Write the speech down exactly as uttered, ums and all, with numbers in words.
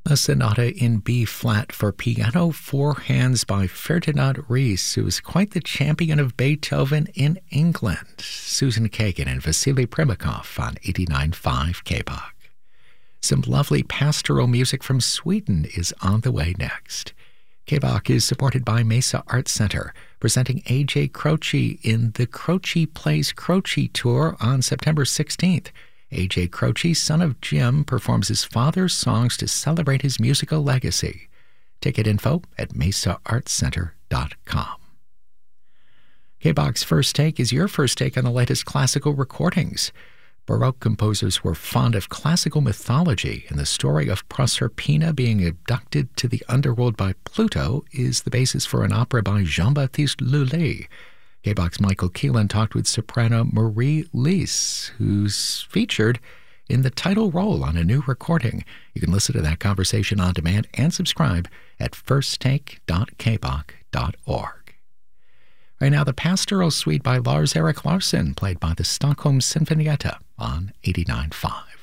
A sonata in B-flat for piano, four hands by Ferdinand Ries, who was quite the champion of Beethoven in England. Susan Kagan and Vasily Primakov on eighty-nine point five K B O C. Some lovely pastoral music from Sweden is on the way next. K B O C is supported by Mesa Art Center, presenting A J Croce in the Croce Plays Croce Tour on September sixteenth. A J Croce, son of Jim, performs his father's songs to celebrate his musical legacy. Ticket info at mesa art center dot com. K B O C's First Take is your first take on the latest classical recordings. Baroque composers were fond of classical mythology, and the story of Proserpina being abducted to the underworld by Pluto is the basis for an opera by Jean-Baptiste Lully. K B O C's Michael Keelan talked with soprano Marie Lees, who's featured in the title role on a new recording. You can listen to that conversation on demand and subscribe at first take dot k b o c dot org. Right now, the Pastoral Suite by Lars Erik Larsson, played by the Stockholm Sinfonietta on eighty-nine point five.